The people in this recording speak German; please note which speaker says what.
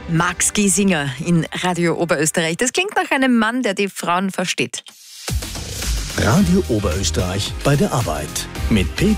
Speaker 1: Max Giesinger in Radio Oberösterreich. Das klingt nach einem Mann, der die Frauen versteht.
Speaker 2: Radio Oberösterreich bei der Arbeit mit Peter